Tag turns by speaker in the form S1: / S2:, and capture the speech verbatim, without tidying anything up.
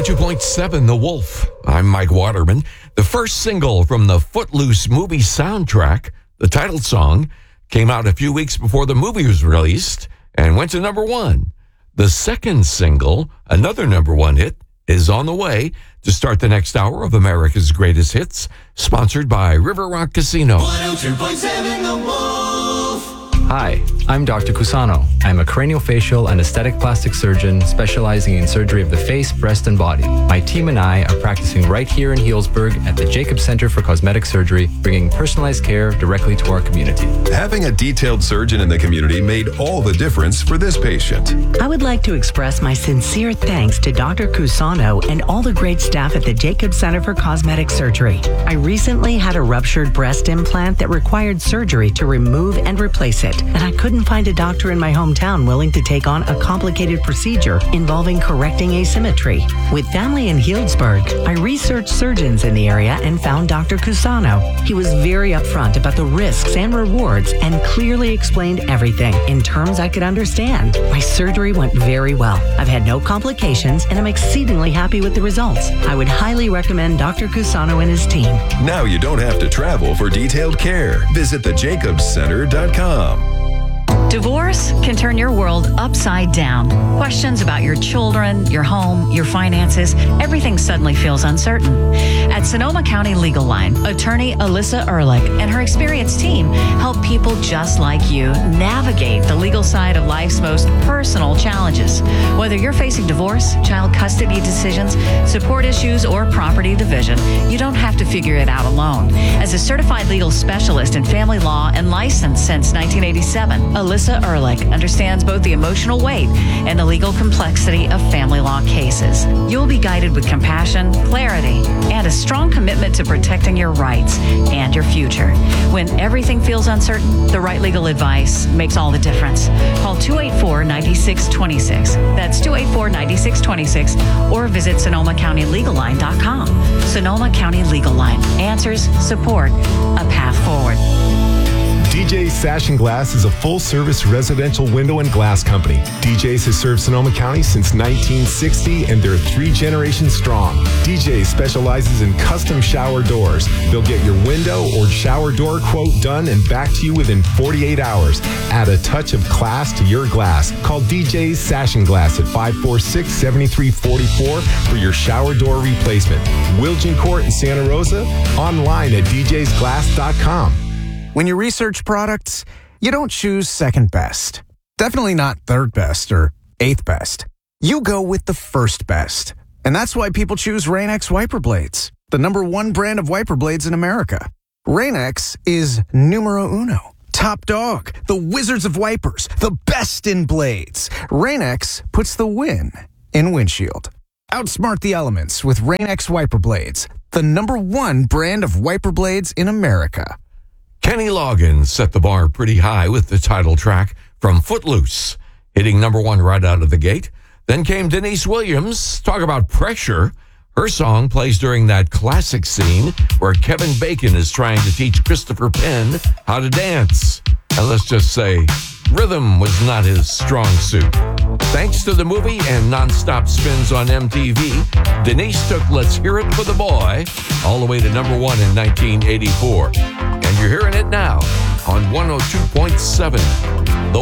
S1: oh two point seven The Wolf. I'm Mike Waterman. The first single from the Footloose movie soundtrack, the title song, came out a few weeks before the movie was released and went to number one. The second single, another number one hit, is on the way to start the next hour of America's Greatest Hits, sponsored by River Rock Casino.
S2: one oh two point seven The Wolf.
S3: Hi, I'm Doctor Cusano. I'm a craniofacial and aesthetic plastic surgeon specializing in surgery of the face, breast, and body. My team and I are practicing right here in Healdsburg at the Jacob Center for Cosmetic Surgery, bringing personalized care directly to our community.
S4: Having a detailed surgeon in the community made all the difference for this patient.
S5: I would like to express my sincere thanks to Doctor Cusano and all the great staff at the Jacob Center for Cosmetic Surgery. I recently had a ruptured breast implant that required surgery to remove and replace it, and I couldn't find a doctor in my hometown willing to take on a complicated procedure involving correcting asymmetry. With family in Healdsburg, I researched surgeons in the area and found Doctor Cusano. He was very upfront about the risks and rewards and clearly explained everything in terms I could understand. My surgery went very well. I've had no complications and I'm exceedingly happy with the results. I would highly recommend Doctor Cusano and his team.
S4: Now you don't have to travel for detailed care. Visit the jacobs center dot com.
S6: Divorce can turn your world upside down. Questions about your children, your home, your finances, everything suddenly feels uncertain. At Sonoma County Legal Line, attorney Alyssa Ehrlich and her experienced team help people just like you navigate the legal side of life's most personal challenges. Whether you're facing divorce, child custody decisions, support issues, or property division, you don't have to figure it out alone. As a certified legal specialist in family law and licensed since nineteen eighty-seven, Alyssa Ehrlich understands both the emotional weight and the legal complexity of family law cases. You'll be guided with compassion, clarity, and a strong commitment to protecting your rights and your future. When everything feels uncertain, the right legal advice makes all the difference. Call two eight four, nine six two six. That's two eight four, nine six two six, or visit Sonoma County Legal Line dot com. Sonoma County Legal Line. Answers, support, a path forward.
S7: D J's Sash and Glass is a full-service residential window and glass company. D J's has served Sonoma County since nineteen sixty, and they're three generations strong. D J's specializes in custom shower doors. They'll get your window or shower door quote done and back to you within forty-eight hours. Add a touch of class to your glass. Call D J's Sash and Glass at five four six, seven three four four for your shower door replacement. Wilgin Court in Santa Rosa, online at d js glass dot com.
S8: When you research products, you don't choose second best. Definitely not third best or eighth best. You go with the first best. And that's why people choose Rain-X wiper blades, the number one brand of wiper blades in America. Rain-X is numero uno. Top dog, the wizards of wipers, the best in blades. Rain-X puts the win in windshield. Outsmart the elements with Rain-X wiper blades, the number one brand of wiper blades in America.
S1: Kenny Loggins set the bar pretty high with the title track from Footloose, hitting number one right out of the gate. Then came Denise Williams. Talk about pressure. Her song plays during that classic scene where Kevin Bacon is trying to teach Christopher Penn how to dance. And let's just say, rhythm was not his strong suit. Thanks to the movie and nonstop spins on M T V, Denise took Let's Hear It for the Boy all the way to number one in nineteen eighty-four. And you're hearing it now on one oh two point seven The